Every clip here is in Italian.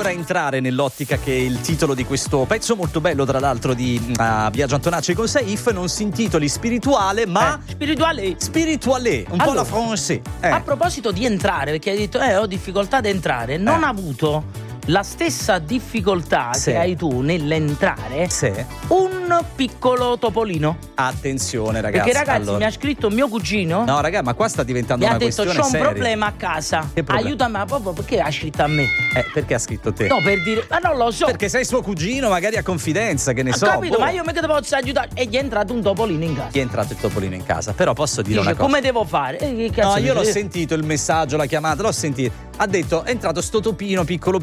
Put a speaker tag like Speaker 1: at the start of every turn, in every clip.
Speaker 1: ancora entrare nell'ottica che è il titolo di questo pezzo molto bello, tra l'altro, di Biagio Antonacci con Saif, non si intitoli spirituale, ma
Speaker 2: spirituale,
Speaker 1: un po' la français.
Speaker 2: A proposito di entrare, perché hai detto ho difficoltà ad entrare, non ha avuto la stessa difficoltà che hai tu nell'entrare un piccolo topolino.
Speaker 1: Attenzione ragazzi,
Speaker 2: perché ragazzi mi ha scritto mio cugino.
Speaker 1: No raga, ma qua sta diventando una questione seria.
Speaker 2: Mi ha detto c'ho un problema a casa, aiutami, proprio perché ha scritto a me?
Speaker 1: Perché ha scritto te?
Speaker 2: No, per dire, ma non lo so,
Speaker 1: perché sei suo cugino, magari a confidenza, che ne so.
Speaker 2: Capito, ma io mica ti posso aiutare. E gli è entrato un topolino in casa.
Speaker 1: Gli è entrato il topolino in casa, però posso dire una cosa.
Speaker 2: Come devo fare? Che cazzo
Speaker 1: no, io l'ho sentito il messaggio, la chiamata, l'ho sentito. Ha detto è entrato sto topino piccolo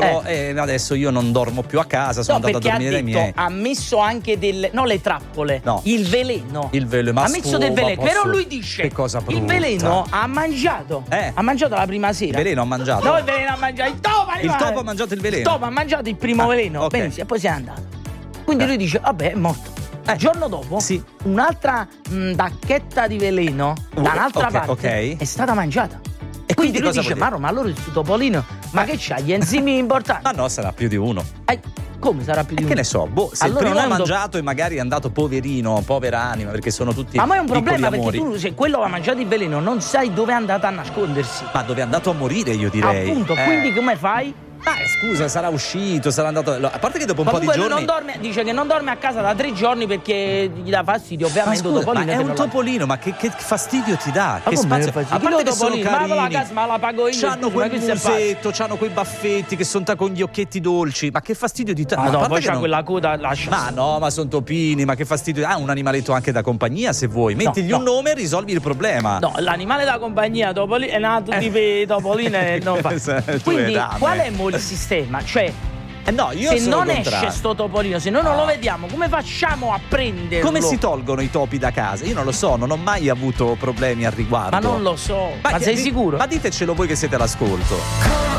Speaker 1: e adesso io non dormo più a casa, sono andato a dormire dai miei.
Speaker 2: Ha messo anche le trappole, il veleno.
Speaker 1: Ma
Speaker 2: ha messo del veleno, però lui dice
Speaker 1: che cosa brutta.
Speaker 2: Il veleno ha mangiato. Ha mangiato la prima sera.
Speaker 1: Il veleno ha mangiato?
Speaker 2: No, il veleno ha mangiato. Il topo
Speaker 1: ha mangiato il veleno.
Speaker 2: Il topo ha mangiato il primo veleno.
Speaker 1: Okay.
Speaker 2: Benissimo, e poi si è andato. Quindi lui dice vabbè, è morto. Il giorno dopo un'altra bacchetta di veleno da un'altra parte è stata mangiata. E quindi lui dice ma allora il topolino ma che c'ha gli enzimi importanti?
Speaker 1: Ma no, sarà più di uno.
Speaker 2: Come sarà più di uno?
Speaker 1: Che ne so, se allora il primo ha mangiato e magari è andato poverino, povera anima, perché sono tutti
Speaker 2: ma è un problema
Speaker 1: amori.
Speaker 2: Perché tu, se quello ha mangiato il veleno, non sai dove è andato a nascondersi.
Speaker 1: Ma dove è andato a morire, io direi.
Speaker 2: Appunto, quindi come fai?
Speaker 1: Scusa, sarà uscito, sarà andato. A parte che dopo un po' di giorni.
Speaker 2: Dice che non dorme a casa da 3 giorni perché gli dà fastidio, ovviamente.
Speaker 1: Ma è un topolino, ma che fastidio ti dà? Che spazio? A parte che sono carini,
Speaker 2: ma la casa ma la pago io.
Speaker 1: C'hanno quel musetto, c'hanno quei baffetti che sono con gli occhietti dolci. Ma che fastidio di te?
Speaker 2: Ma no, poi c'ha quella coda, lascia.
Speaker 1: Ma no, ma sono topini, ma che fastidio. Un animaletto anche da compagnia, se vuoi. Mettigli un nome e risolvi il problema.
Speaker 2: No, l'animale da compagnia topolino è nato di topolino e non fa. Quindi qual è il sistema? Cioè
Speaker 1: no, io
Speaker 2: se non esce sto topolino, se noi non lo vediamo, come facciamo a prenderlo?
Speaker 1: Come si tolgono i topi da casa? Io non lo so, non ho mai avuto problemi al riguardo.
Speaker 2: Ma non lo so, ma sei sicuro?
Speaker 1: Ma ditecelo voi che siete all'ascolto.